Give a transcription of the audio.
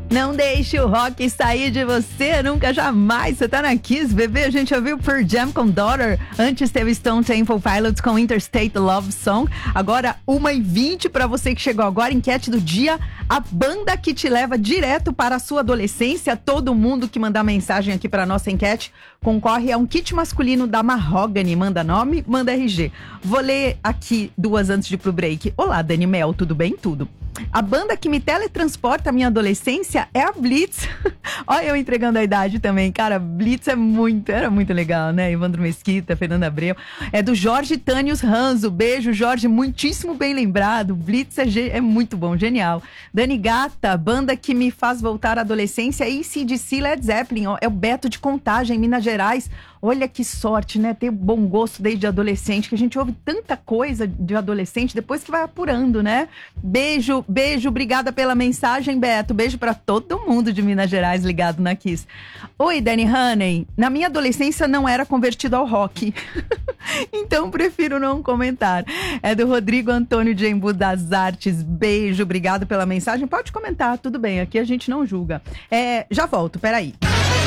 Não deixe o rock sair de você, nunca jamais. Você tá na Kiss, bebê. A gente ouviu Pearl Jam com Daughter. Antes teve Stone Temple Pilots com Interstate Love Song. Agora 1h20 pra você que chegou agora. Enquete do dia. A banda que te leva direto para a sua adolescência. Todo mundo que mandar mensagem aqui pra nossa enquete concorre a um kit masculino da Mahogany. Manda nome, manda RG. Vou ler aqui duas antes de ir pro break. Olá, Dani Mel, tudo bem? Tudo. A banda que me teletransporta à minha adolescência é a Blitz. Olha eu entregando a idade também, cara. Blitz era muito legal, né? Evandro Mesquita, Fernanda Abreu. É do Jorge Tânios Ranzo. Beijo, Jorge, muitíssimo bem lembrado. Blitz é muito bom, genial. Dani Gata, banda que me faz voltar à adolescência. AC/DC, Led Zeppelin. Ó, é o Beto de Contagem, Minas Gerais. Olha que sorte, né? Ter bom gosto desde adolescente, que a gente ouve tanta coisa de adolescente, depois que vai apurando, né? Beijo, obrigada pela mensagem, Beto. Beijo pra todo mundo de Minas Gerais ligado na Kiss. Oi, Danny Honey. Na minha adolescência não era convertido ao rock. Então prefiro não comentar. É do Rodrigo Antônio de Embu das Artes. Beijo, obrigado pela mensagem. Pode comentar, tudo bem. Aqui a gente não julga. Já volto, peraí.